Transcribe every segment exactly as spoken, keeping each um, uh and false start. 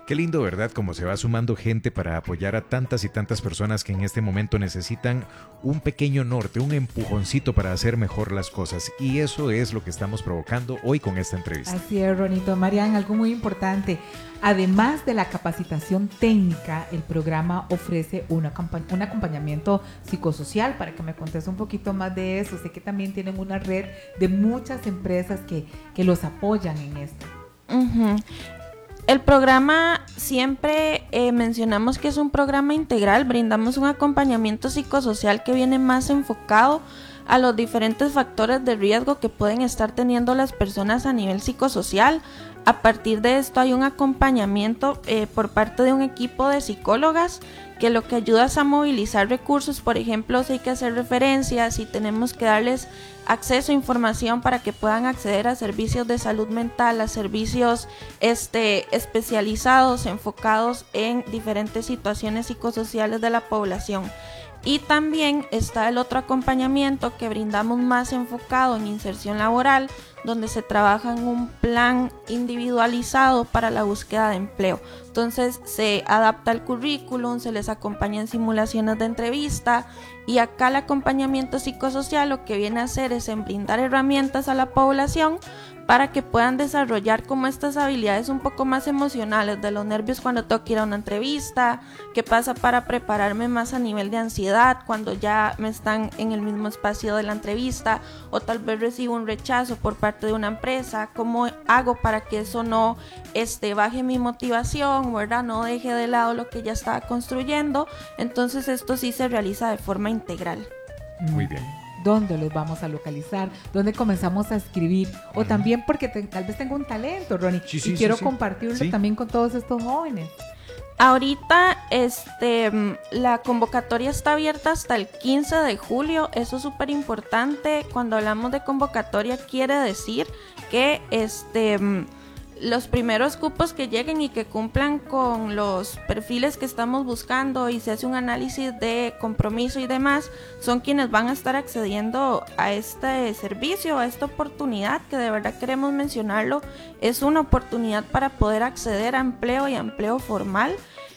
Qué lindo, ¿verdad? Cómo se va sumando gente para apoyar a tantas y tantas personas que en este momento necesitan un pequeño norte, un empujoncito para hacer mejor las cosas. Y eso es lo que estamos provocando hoy con esta entrevista. Así es, Ronito. Marian, algo muy importante. Además de la capacitación técnica, el programa ofrece una, un acompañamiento psicosocial. Para que me contes un poquito más de eso. Sé que también tienen una red de muchas empresas que, que los apoyan en esto. Uh-huh. El programa siempre eh, mencionamos que es un programa integral. Brindamos un acompañamiento psicosocial que viene más enfocado a los diferentes factores de riesgo que pueden estar teniendo las personas a nivel psicosocial. A partir de esto hay un acompañamiento eh, por parte de un equipo de psicólogas que lo que ayuda es a movilizar recursos. Por ejemplo, si hay que hacer referencias, si tenemos que darles acceso a información para que puedan acceder a servicios de salud mental, a servicios este, especializados, enfocados en diferentes situaciones psicosociales de la población. Y también está el otro acompañamiento que brindamos más enfocado en inserción laboral, donde se trabaja en un plan individualizado para la búsqueda de empleo. Entonces se adapta el currículum, se les acompaña en simulaciones de entrevista, y acá el acompañamiento psicosocial lo que viene a hacer es en brindar herramientas a la población para que puedan desarrollar como estas habilidades un poco más emocionales, de los nervios cuando tengo que ir a una entrevista, qué pasa para prepararme más a nivel de ansiedad cuando ya me están en el mismo espacio de la entrevista, o tal vez recibo un rechazo por parte de una empresa, cómo hago para que eso no este, baje mi motivación, ¿verdad? No deje de lado lo que ya estaba construyendo. Entonces esto sí se realiza de forma integral. Muy bien. ¿Dónde los vamos a localizar? ¿Dónde comenzamos a escribir? O también porque te, tal vez tengo un talento, Ronnie, sí, sí, y quiero sí, sí. compartirlo sí. también con todos estos jóvenes. Ahorita este, la convocatoria está abierta hasta el quince de julio. Eso es súper importante. Cuando hablamos de convocatoria quiere decir que este, los primeros cupos que lleguen y que cumplan con los perfiles que estamos buscando y se hace un análisis de compromiso y demás, son quienes van a estar accediendo a este servicio, a esta oportunidad que de verdad queremos mencionarlo. Es una oportunidad para poder acceder a empleo y a empleo formal.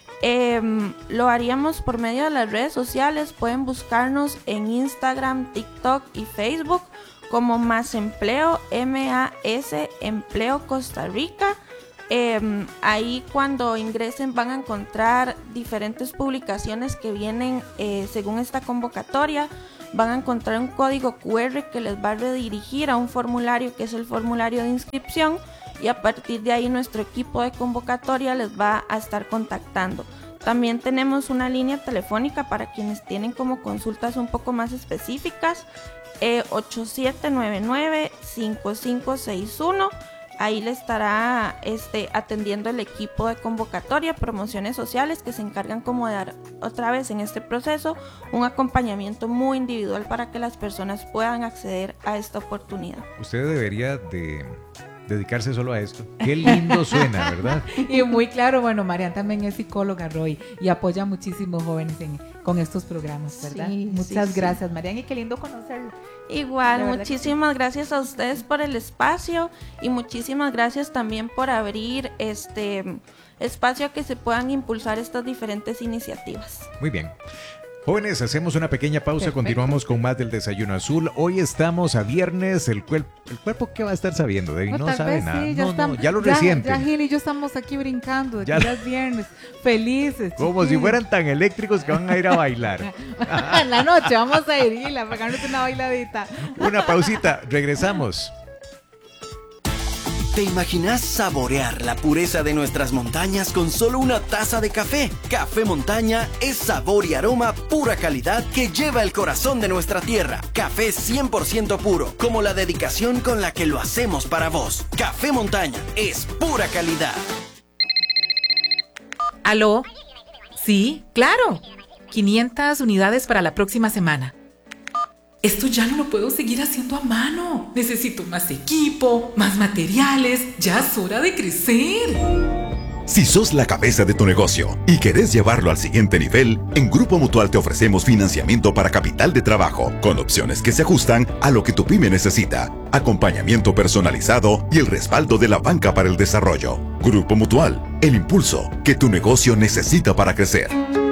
Eh, lo haríamos por medio de las redes sociales. Pueden buscarnos en Instagram, TikTok y Facebook como Más Empleo, M A S Empleo Costa Rica. Eh, ahí cuando ingresen van a encontrar diferentes publicaciones que vienen eh, según esta convocatoria. Van a encontrar un código cu erre que les va a redirigir a un formulario que es el formulario de inscripción, y a partir de ahí nuestro equipo de convocatoria les va a estar contactando. También tenemos una línea telefónica para quienes tienen como consultas un poco más específicas, eh, ocho siete nueve nueve, cinco cinco seis uno. Ahí le estará este, atendiendo el equipo de convocatoria, promociones sociales, que se encargan como de dar otra vez en este proceso un acompañamiento muy individual para que las personas puedan acceder a esta oportunidad. Usted debería de dedicarse solo a esto. Qué lindo suena, ¿verdad? Y muy claro, bueno, Marian también es psicóloga, Roy, y apoya a muchísimos jóvenes en, con estos programas, ¿verdad? Sí, Muchas sí, gracias, sí. Marian, y qué lindo conocerlo. Igual, muchísimas gracias a ustedes por el espacio, y muchísimas gracias también por abrir este espacio a que se puedan impulsar estas diferentes iniciativas. Muy bien. Jóvenes, hacemos una pequeña pausa. Perfecto. Continuamos con más del Desayuno Azul. Hoy estamos a viernes. ¿El, cuerp- el cuerpo qué va a estar sabiendo? Debbie? No, no sabe vez, nada. Sí, ya, no, estamos, no, ya lo ya, resiente. Ya Gil y yo estamos aquí brincando. De ya, que ya es viernes. Felices. Como chiquillos. si fueran tan eléctricos que van a ir a bailar. En la noche vamos a ir, Gil, a pegarnos una bailadita. Una pausita. Regresamos. ¿Te imaginas saborear la pureza de nuestras montañas con solo una taza de café? Café Montaña es sabor y aroma pura calidad que lleva el corazón de nuestra tierra. Café cien por ciento puro, como la dedicación con la que lo hacemos para vos. Café Montaña es pura calidad. ¿Aló? Sí, claro. quinientas unidades para la próxima semana. Esto ya no lo puedo seguir haciendo a mano. Necesito más equipo, más materiales. Ya es hora de crecer. Si sos la cabeza de tu negocio y querés llevarlo al siguiente nivel, en Grupo Mutual te ofrecemos financiamiento para capital de trabajo, con opciones que se ajustan a lo que tu pyme necesita, acompañamiento personalizado y el respaldo de la banca para el desarrollo. Grupo Mutual, el impulso que tu negocio necesita para crecer.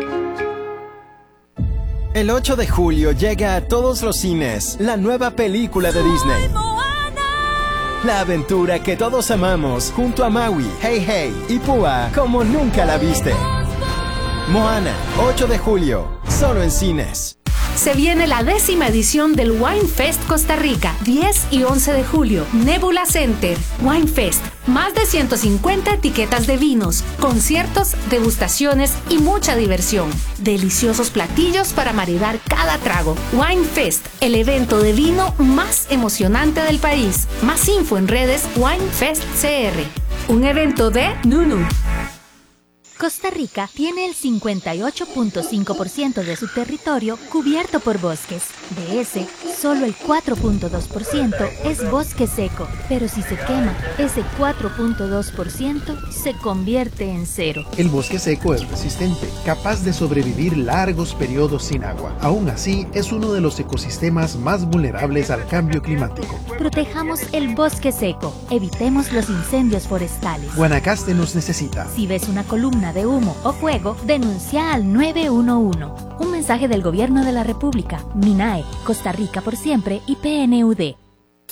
El ocho de julio llega a todos los cines la nueva película de Disney. La aventura que todos amamos, junto a Maui, Hey Hey y Púa, como nunca la viste. Moana, ocho de julio, solo en cines. Se viene la décima edición del Wine Fest Costa Rica, diez y once de julio, Nebula Center. Wine Fest, más de ciento cincuenta etiquetas de vinos, conciertos, degustaciones y mucha diversión. Deliciosos platillos para maridar cada trago. Wine Fest, el evento de vino más emocionante del país. Más info en redes Wine Fest C R. Un evento de Nunu. Costa Rica tiene el cincuenta y ocho punto cinco por ciento de su territorio cubierto por bosques. De ese, solo el cuatro punto dos por ciento es bosque seco, pero si se quema, ese cuatro punto dos por ciento se convierte en cero. El bosque seco es resistente, capaz de sobrevivir largos periodos sin agua. Aún así, es uno de los ecosistemas más vulnerables al cambio climático. Protejamos el bosque seco, evitemos los incendios forestales. Guanacaste nos necesita. Si ves una columna de humo o fuego, denuncia al nueve uno uno. Un mensaje del Gobierno de la República, MINAE, Costa Rica por siempre y P N U D.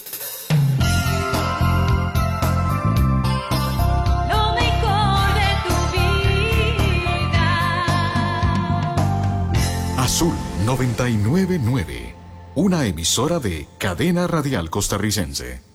Lo mejor de tu vida. Azul noventa y nueve punto nueve, una emisora de Cadena Radial Costarricense.